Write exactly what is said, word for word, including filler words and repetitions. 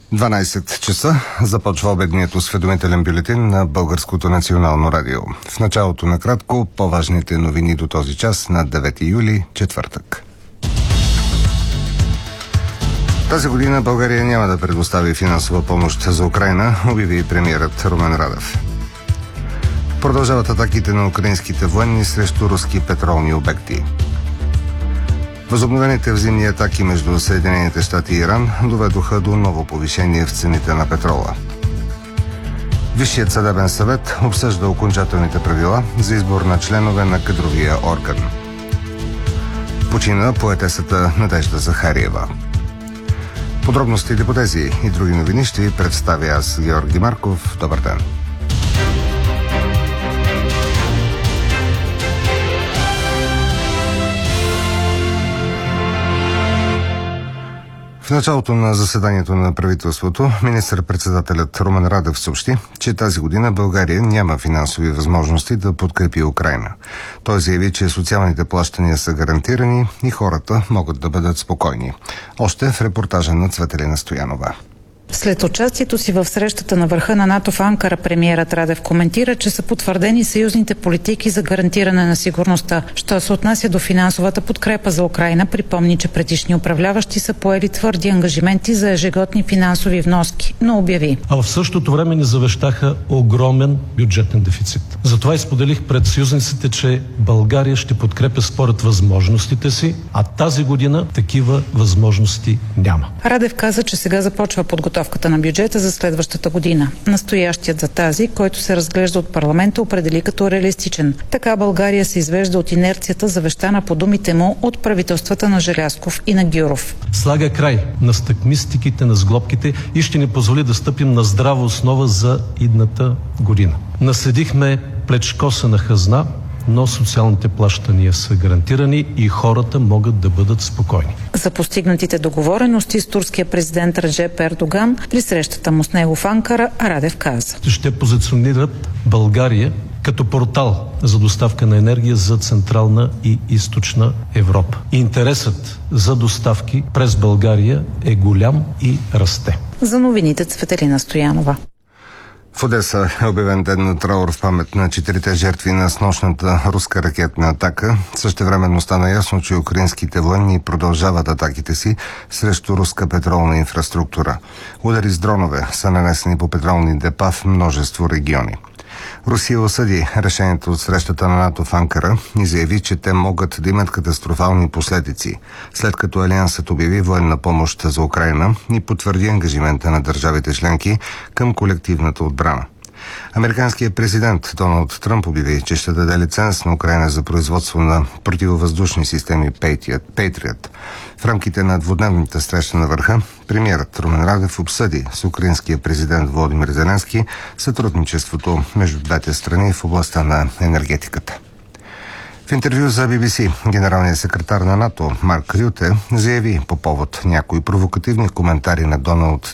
дванайсет часа започва обедният осведомителен бюлетин на Българското национално радио. В началото накратко по-важните новини до този час на девети юли, четвъртък. Тази година България няма да предостави финансова помощ за Украйна, обяви премиерът Румен Радев. Продължават атаките на украинските военни срещу руски петролни обекти. Възобновените взаимни атаки между Съединените щати и Иран доведоха до ново повишение в цените на петрола. Висшият съдебен съвет обсъжда окончателните правила за избор на членове на кадровия орган. Почина поетесата Надежда Захариева. Подробностите по тези и други новини ще ви представя аз, Георги Марков. Добър ден! В началото на заседанието на правителството, министър-председателят Румен Радев съобщи, че тази година България няма финансови възможности да подкрепи Украйна. Той заяви, че социалните плащания са гарантирани и хората могат да бъдат спокойни. Още в репортажа на Цветелина Стоянова. След участието си в срещата на върха на НАТО в Анкара, премиерът Радев коментира, че са потвърдени съюзните политики за гарантиране на сигурността. Що се отнася до финансовата подкрепа за Украйна, припомни, че предишни управляващи са поели твърди ангажименти за ежегодни финансови вноски, но обяви. А в същото време ни завещаха огромен бюджетен дефицит. Затова изподелих пред съюзниците, че България ще подкрепя според възможностите си, а тази година такива възможности няма. Радев каза, че сега започва подготовката на бюджета за следващата година. Настоящият за тази, който се разглежда от парламента, определи като реалистичен. Така България се извежда от инерцията, завещана по думите му от правителствата на Желязков и на Гюров. Слага край на стъкмистиките, на сглобките и ще ни позволи да стъпим на здрава основа за идната година. Наследихме плечкосана хазна, но социалните плащания са гарантирани и хората могат да бъдат спокойни. За постигнатите договорености с турския президент Реджеп Ердоган при срещата му с него в Анкара, Радев каза: ще позиционират България като портал за доставка на енергия за Централна и Източна Европа. Интересът за доставки през България е голям и расте. За новините Цветелина Стоянова. В Одеса е обявен ден на траур в памет на четирите жертви на снощната руска ракетна атака. Същевременно стана ясно, че украинските военни продължават атаките си срещу руска петролна инфраструктура. Удари с дронове са нанесени по петролни депа в множество региони. Русия осъди решението от срещата на НАТО в Анкара и заяви, че те могат да имат катастрофални последици, след като Алиансът обяви военна помощ за Украйна и потвърди ангажимента на държавите членки към колективната отбрана. Американският президент Доналд Тръмп обяви, че ще даде лиценз на Украйна за производство на противовъздушни системи Patriot. В рамките на двудневната среща на върха, премиерът Румен Радев обсъди с украинския президент Володимир Зеленски сътрудничеството между двете страни в областта на енергетиката. В интервю за Би Би Си генералният секретар на НАТО Марк Рюте заяви по повод някои провокативни коментари на Доналд